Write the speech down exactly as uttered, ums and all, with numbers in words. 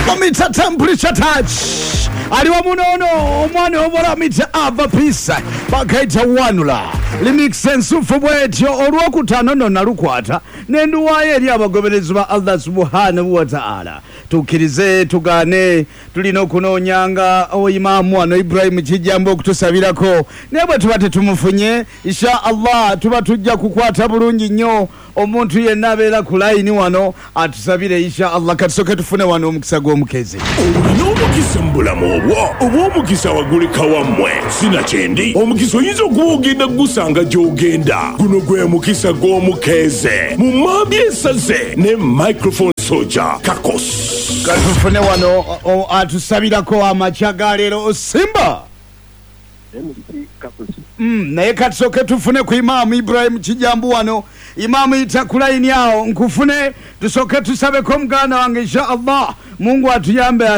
Omita temperature touch. Aliwa munono omwana obola mita ava pisa bakaita wanula limik sensu fubwetyo olwokutano no nalukwata nenduwaye eri abagoberezi ba Allah subhanahu wa ta'ala tukirize tugane tulina okunoonyanga oyimamu ano Ibrahim Kijambo okutusabirako nebwe tuba tetumufunye insha Allah tuba tujja kukwata bulungi nnyo omuntu yenna abeera ku layini wano atusabire insha Allah katusoke tufune wano omukisa gw'omukeze olina omukisa mu bulamu obwo oba omukisa wagulika wammwe sinakyendi omukisa oyinza okuwogenda gusanga gy'ogenda guno gwe mukisa gw'omukeze mu mambi esaze ne microphone soja kakos katufune wano atusabirako amakya ga leero Simba Mm, naye katusoke tufune ku Imamu Ibrahim Kijambo wano Imamu ita ku layini yawo nkufune tusoke tusabeko muganda wange insha Allah Mungu atuyambe